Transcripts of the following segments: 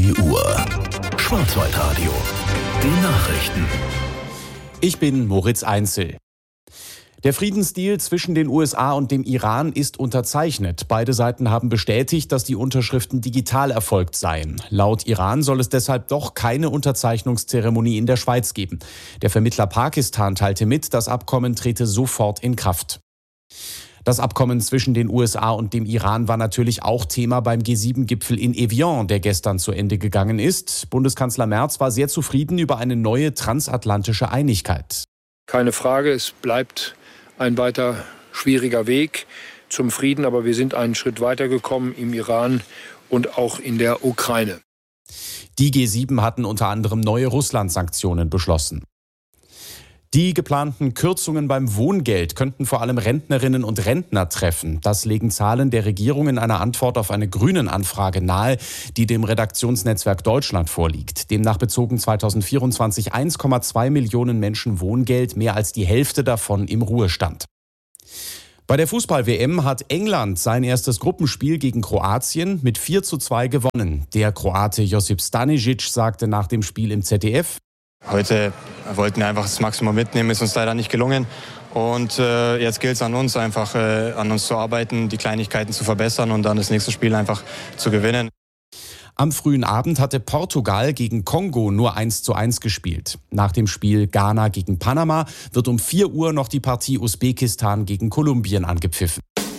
3 Uhr. Schwarzwaldradio. Die Nachrichten. Ich bin Moritz Einzel. Der Friedensdeal zwischen den USA und dem Iran ist unterzeichnet. Beide Seiten haben bestätigt, dass die Unterschriften digital erfolgt seien. Laut Iran soll es deshalb doch keine Unterzeichnungszeremonie in der Schweiz geben. Der Vermittler Pakistan teilte mit, das Abkommen trete sofort in Kraft. Das Abkommen zwischen den USA und dem Iran war natürlich auch Thema beim G7-Gipfel in Evian, der gestern zu Ende gegangen ist. Bundeskanzler Merz war sehr zufrieden über eine neue transatlantische Einigkeit. Keine Frage, es bleibt ein weiter schwieriger Weg zum Frieden, aber wir sind einen Schritt weitergekommen im Iran und auch in der Ukraine. Die G7 hatten unter anderem neue Russland-Sanktionen beschlossen. Die geplanten Kürzungen beim Wohngeld könnten vor allem Rentnerinnen und Rentner treffen. Das legen Zahlen der Regierung in einer Antwort auf eine Grünen-Anfrage nahe, die dem Redaktionsnetzwerk Deutschland vorliegt. Demnach bezogen 2024 1,2 Millionen Menschen Wohngeld, mehr als die Hälfte davon im Ruhestand. Bei der Fußball-WM hat England sein erstes Gruppenspiel gegen Kroatien mit 4:2 gewonnen. Der Kroate Josip Stanisic sagte nach dem Spiel im ZDF: Heute wollten wir einfach das Maximum mitnehmen, ist uns leider nicht gelungen. Und jetzt gilt es an uns, einfach an uns zu arbeiten, die Kleinigkeiten zu verbessern und dann das nächste Spiel einfach zu gewinnen. Am frühen Abend hatte Portugal gegen Kongo nur 1:1 gespielt. Nach dem Spiel Ghana gegen Panama wird um 4 Uhr noch die Partie Usbekistan gegen Kolumbien angepfiffen.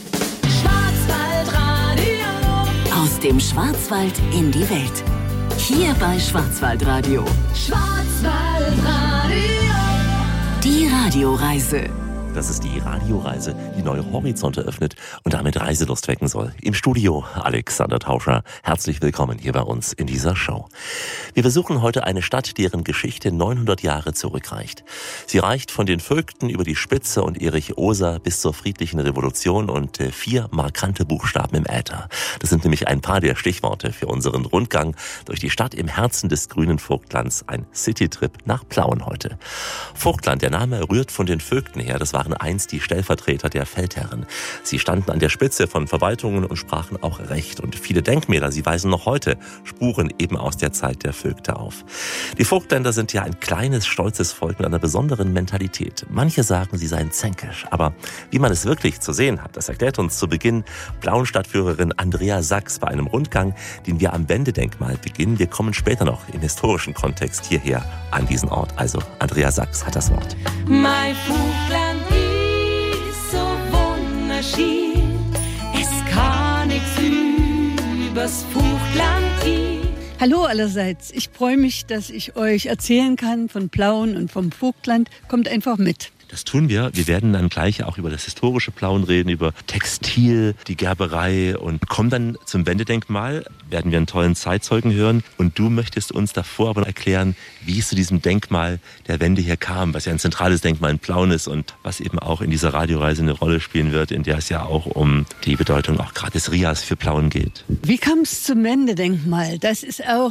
Aus dem Schwarzwald in die Welt. Hier bei Schwarzwaldradio. Schwarzwaldradio. Die Radioreise. Das ist die Radioreise, die neue Horizonte öffnet und damit Reiselust wecken soll. Im Studio Alexander Tauscher. Herzlich willkommen hier bei uns in dieser Show. Wir besuchen heute eine Stadt, deren Geschichte 900 Jahre zurückreicht. Sie reicht von den Völkten über die Spitze und Erich Oser bis zur friedlichen Revolution und 4 markante Buchstaben im Äther. Das sind nämlich ein paar der Stichworte für unseren Rundgang durch die Stadt im Herzen des grünen Vogtlands. Ein Citytrip nach Plauen heute. Vogtland, der Name rührt von den Vögten her. Das waren einst die Stellvertreter der Feldherren. Sie standen an der Spitze von Verwaltungen und sprachen auch Recht. Und viele Denkmäler, sie weisen noch heute Spuren eben aus der Zeit der Vögte auf. Die Vogtländer sind ja ein kleines, stolzes Volk mit einer besonderen Mentalität. Manche sagen, sie seien zänkisch. Aber wie man es wirklich zu sehen hat, das erklärt uns zu Beginn Plauen-Stadtführerin Andrea Sachs bei einem Rundgang, den wir am Wendedenkmal beginnen. Wir kommen später noch im historischen Kontext hierher an diesen Ort. Also Andrea Sachs hat das Wort. Mein Vogtland ist so wunderschön, es kann nichts übers Vogtland gehen. Hallo allerseits, ich freue mich, dass ich euch erzählen kann von Plauen und vom Vogtland. Kommt einfach mit. Das tun wir. Wir werden dann gleich auch über das historische Plauen reden, über Textil, die Gerberei und kommen dann zum Wendedenkmal, werden wir einen tollen Zeitzeugen hören und du möchtest uns davor aber erklären, wie es zu diesem Denkmal der Wende hier kam, was ja ein zentrales Denkmal in Plauen ist und was eben auch in dieser Radioreise eine Rolle spielen wird, in der es ja auch um die Bedeutung auch gerade des Rias für Plauen geht. Wie kam es zum Wendedenkmal? Das ist auch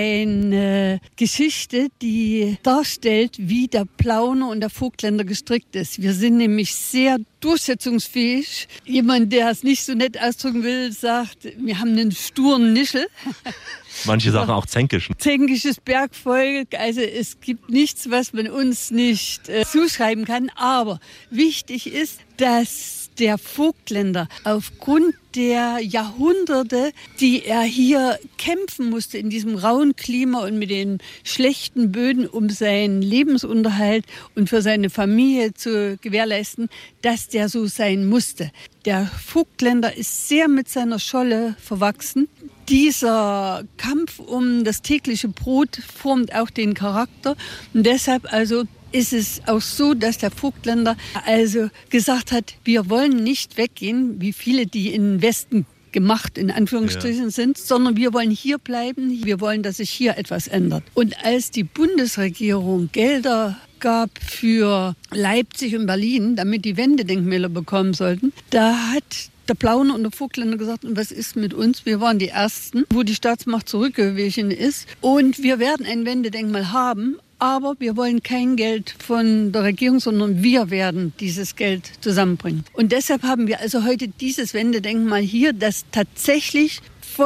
eine Geschichte, die darstellt, wie der Plauner und der Vogtländer gestrickt ist. Wir sind nämlich sehr durchsetzungsfähig. Jemand, der es nicht so nett ausdrücken will, sagt, wir haben einen sturen Nischel. Manche sagen auch zänkisch. Zänkisches Bergvolk, also es gibt nichts, was man uns nicht zuschreiben kann. Aber wichtig ist, dass der Vogtländer aufgrund der Jahrhunderte, die er hier kämpfen musste in diesem rauen Klima und mit den schlechten Böden, um seinen Lebensunterhalt und für seine Familie zu gewährleisten, dass der so sein musste. Der Vogtländer ist sehr mit seiner Scholle verwachsen. Dieser Kampf um das tägliche Brot formt auch den Charakter und deshalb also ist es auch so, dass der Vogtländer also gesagt hat, wir wollen nicht weggehen, wie viele, die in den Westen gemacht, in Anführungsstrichen sind, sondern wir wollen hier bleiben, wir wollen, dass sich hier etwas ändert. Und als die Bundesregierung Gelder gab für Leipzig und Berlin, damit die Wendedenkmäler bekommen sollten, da hat der Plauner und der Vogtländer gesagt, und was ist mit uns? Wir waren die Ersten, wo die Staatsmacht zurückgewichen ist. Und wir werden ein Wendedenkmal haben, aber wir wollen kein Geld von der Regierung, sondern wir werden dieses Geld zusammenbringen. Und deshalb haben wir also heute dieses Wendedenkmal hier, das tatsächlich von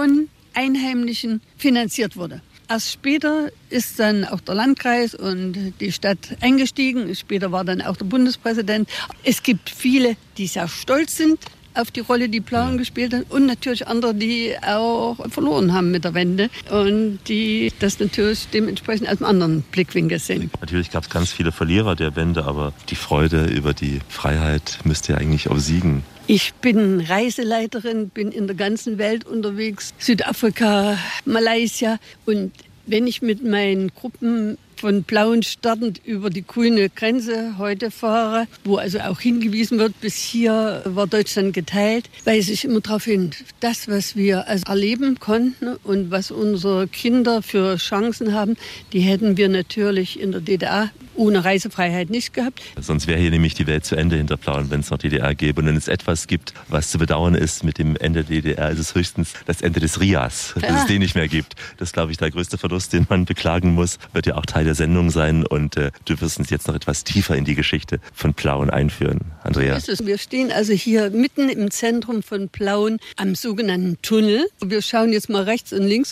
Einheimischen finanziert wurde. Erst später ist dann auch der Landkreis und die Stadt eingestiegen. Später war dann auch der Bundespräsident. Es gibt viele, die sehr stolz sind auf die Rolle, die Plauen gespielt hat, und natürlich andere, die auch verloren haben mit der Wende und die das natürlich dementsprechend aus einem anderen Blickwinkel sehen. Natürlich gab es ganz viele Verlierer der Wende, aber die Freude über die Freiheit müsste ja eigentlich obsiegen. Ich bin Reiseleiterin, bin in der ganzen Welt unterwegs, Südafrika, Malaysia, und wenn ich mit meinen Gruppen von Plauen startend über die grüne Grenze heute fahre, wo also auch hingewiesen wird, bis hier war Deutschland geteilt, weise ich immer darauf hin, das, was wir also erleben konnten und was unsere Kinder für Chancen haben, die hätten wir natürlich in der DDR ohne Reisefreiheit nicht gehabt. Sonst wäre hier nämlich die Welt zu Ende hinter Plauen, wenn es noch DDR gäbe. Und wenn es etwas gibt, was zu bedauern ist mit dem Ende der DDR, ist es höchstens das Ende des RIAS, dass es den nicht mehr gibt. Das ist, glaube ich, der größte Verlust, den man beklagen muss. Wird ja auch Teil der Sendung sein und du wirst uns jetzt noch etwas tiefer in die Geschichte von Plauen einführen, Andrea. Wir stehen also hier mitten im Zentrum von Plauen am sogenannten Tunnel. Wir schauen jetzt mal rechts und links